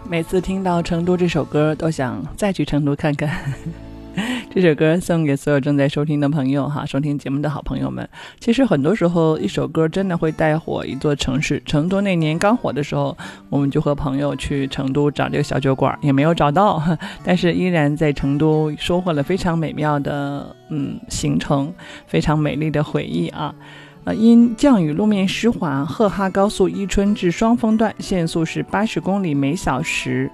每次听到成都这首歌都想再去成都看看这首歌送给所有正在收听的朋友哈，收听节目的好朋友们。其实很多时候一首歌真的会带火一座城市。成都那年刚火的时候，我们就和朋友去成都找这个小酒馆，也没有找到，但是依然在成都收获了非常美妙的行程，非常美丽的回忆啊。因降雨路面湿滑，赫哈高速伊春至双峰段限速是80公里每小时。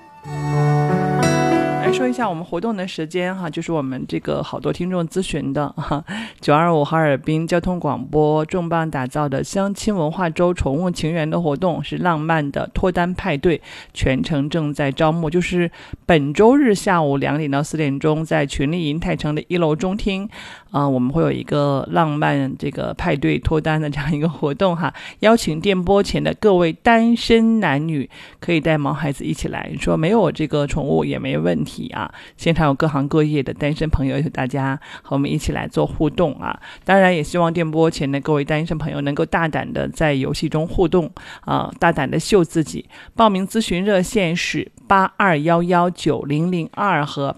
来说一下我们活动的时间哈，就是我们这个好多听众咨询的哈，925哈尔滨交通广播重磅打造的相亲文化周宠物情缘的活动，是浪漫的脱单派对，全程正在招募，就是本周日下午2点到4点钟，在群力银泰城的1楼中厅我们会有一个浪漫这个派对脱单的这样一个活动哈，邀请电波前的各位单身男女可以带毛孩子一起来，说没有这个宠物也没问题啊。现场有各行各业的单身朋友，大家和我们一起来做互动啊。当然也希望电波前的各位单身朋友能够大胆的在游戏中互动大胆的秀自己。报名咨询热线是82119002和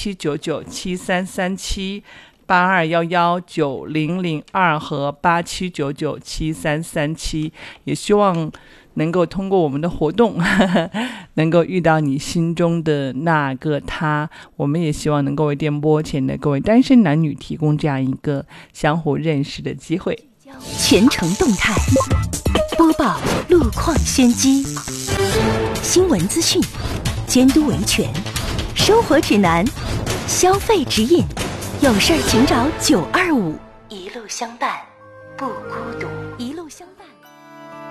87997337。82119002和87997337，也希望能够通过我们的活动能够遇到你心中的那个他。我们也希望能够为电波前的各位单身男女提供这样一个相互认识的机会。 全程动态播报路况先机，新闻资讯，监督维权，生活指南，消费指引，有事请找925，一路相伴不孤独，一路相伴。